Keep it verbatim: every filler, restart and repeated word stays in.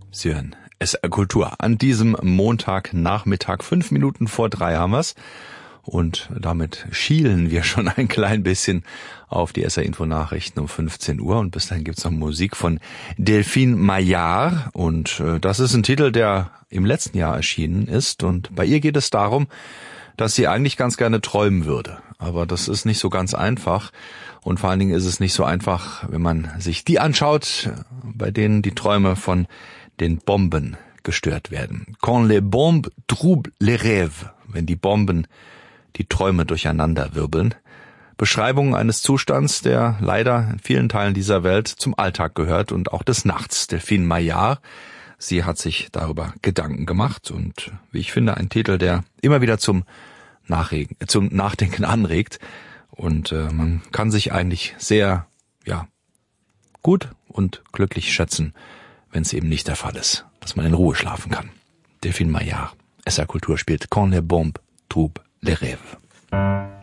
Sie hören S R Kultur. An diesem Montagnachmittag, fünf Minuten vor drei haben wir's. Und damit schielen wir schon ein klein bisschen auf die S R-Info-Nachrichten um fünfzehn Uhr. Und bis dahin gibt's noch Musik von Delphine Maillard. Und äh, das ist ein Titel, der im letzten Jahr erschienen ist. Und bei ihr geht es darum, dass sie eigentlich ganz gerne träumen würde. Aber das ist nicht so ganz einfach. Und vor allen Dingen ist es nicht so einfach, wenn man sich die anschaut, bei denen die Träume von den Bomben gestört werden. Quand les bombes troublent les rêves, wenn die Bomben die Träume durcheinander wirbeln. Beschreibung eines Zustands, der leider in vielen Teilen dieser Welt zum Alltag gehört und auch des Nachts. Delphine Maillard, sie hat sich darüber Gedanken gemacht und wie ich finde, ein Titel, der immer wieder zum, Nachregen, zum Nachdenken anregt. Und äh, man kann sich eigentlich sehr, ja, gut und glücklich schätzen, wenn es eben nicht der Fall ist, dass man in Ruhe schlafen kann. Delphine Maillard, S R Kultur spielt Quand les bombes troublent les rêves.